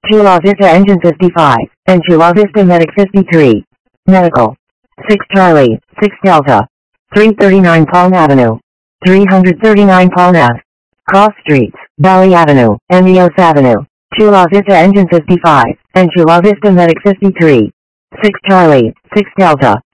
Chula Vista Engine 55, and Chula Vista Medic 53. Medical. 6 Charlie, 6 Delta. 339 Palm Avenue. 339 Palm Ave. Cross Streets, Valley Avenue, and Eos Avenue. Chula Vista Engine 55, and Chula Vista Medic 53. 6 Charlie, 6 Delta.